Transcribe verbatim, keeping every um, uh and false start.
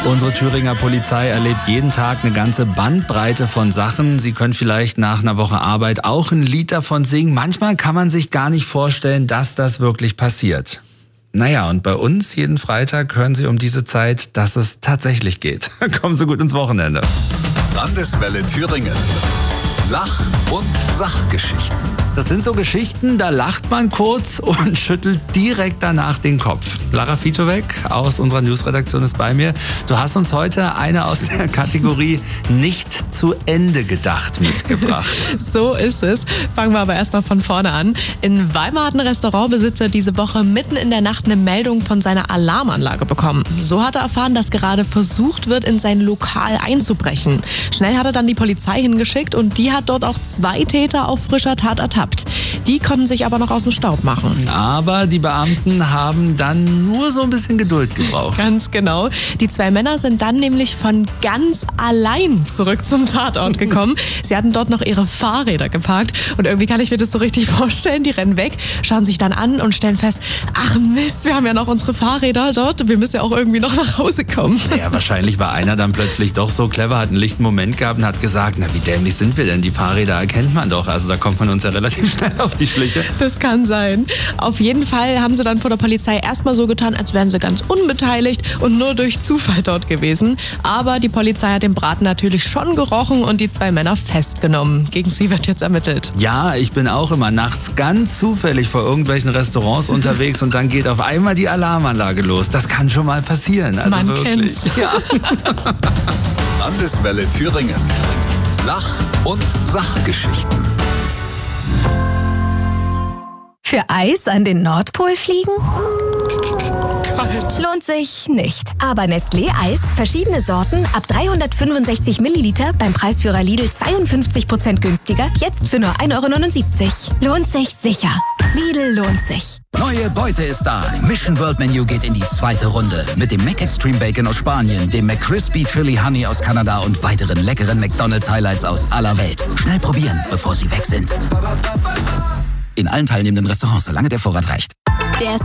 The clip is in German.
Unsere Thüringer Polizei erlebt jeden Tag eine ganze Bandbreite von Sachen. Sie können vielleicht nach einer Woche Arbeit auch ein Lied davon singen. Manchmal kann man sich gar nicht vorstellen, dass das wirklich passiert. Naja, und bei uns jeden Freitag hören Sie um diese Zeit, dass es tatsächlich geht. Kommen Sie gut ins Wochenende. Landeswelle Thüringen. Lach- und Sachgeschichten. Das sind so Geschichten, da lacht man kurz und schüttelt direkt danach den Kopf. Lara Fietowek aus unserer Newsredaktion ist bei mir. Du hast uns heute eine aus der Kategorie nicht zu Ende gedacht mitgebracht. So ist es. Fangen wir aber erstmal von vorne an. In Weimar hat ein Restaurantbesitzer diese Woche mitten in der Nacht eine Meldung von seiner Alarmanlage bekommen. So hat er erfahren, dass gerade versucht wird, in sein Lokal einzubrechen. Schnell hat er dann die Polizei hingeschickt und die hat dort auch zwei Täter auf frischer Tat ertappt. Die konnten sich aber noch aus dem Staub machen. Aber die Beamten haben dann nur so ein bisschen Geduld gebraucht. Ganz genau. Die zwei Männer sind dann nämlich von ganz allein zurück zum Tatort gekommen. Sie hatten dort noch ihre Fahrräder geparkt und irgendwie kann ich mir das so richtig vorstellen. Die rennen weg, schauen sich dann an und stellen fest, ach Mist, wir haben ja noch unsere Fahrräder dort. Wir müssen ja auch irgendwie noch nach Hause kommen. Ja, wahrscheinlich war einer dann plötzlich doch so clever, hat einen lichten Moment gehabt und hat gesagt, na wie dämlich sind wir denn? Die Fahrräder erkennt man doch. Also da kommt man uns ja relativ schnell auf die Schliche. Das kann sein. Auf jeden Fall haben sie dann vor der Polizei erstmal so getan, als wären sie ganz unbeteiligt und nur durch Zufall dort gewesen. Aber die Polizei hat den Braten natürlich schon gerochen und die zwei Männer festgenommen. Gegen sie wird jetzt ermittelt. Ja, ich bin auch immer nachts ganz zufällig vor irgendwelchen Restaurants unterwegs und dann geht auf einmal die Alarmanlage los. Das kann schon mal passieren. Also Man wirklich. kennt's. Ja. Landeswelle Thüringen. Lach- und Sachgeschichten. Für Eis an den Nordpol fliegen? Lohnt sich nicht. Aber Nestlé Eis, verschiedene Sorten, ab dreihundertfünfundsechzig Milliliter, beim Preisführer Lidl zweiundfünfzig Prozent günstiger, jetzt für nur ein Euro neunundsiebzig. Lohnt sich sicher. Lidl lohnt sich. Neue Beute ist da. Mission World Menu geht in die zweite Runde. Mit dem McExtreme Bacon aus Spanien, dem McCrispy Chili Honey aus Kanada und weiteren leckeren McDonald's Highlights aus aller Welt. Schnell probieren, bevor sie weg sind. In allen teilnehmenden Restaurants, solange der Vorrat reicht. Der